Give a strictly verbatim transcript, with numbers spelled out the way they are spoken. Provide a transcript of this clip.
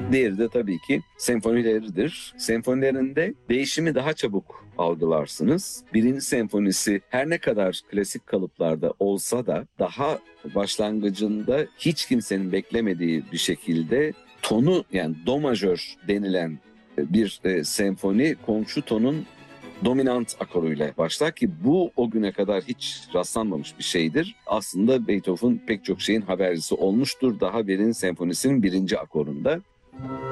Diğeri de tabii ki senfonileridir. Senfonilerinde değişimi daha çabuk algılarsınız. Birinci senfonisi her ne kadar klasik kalıplarda olsa da daha başlangıcında hiç kimsenin beklemediği bir şekilde tonu, yani do majör denilen bir e, senfoni komşu tonun dominant akoruyla başlar ki bu o güne kadar hiç rastlanmamış bir şeydir. Aslında Beethoven pek çok şeyin habercisi olmuştur daha birinci senfonisinin birinci akorunda.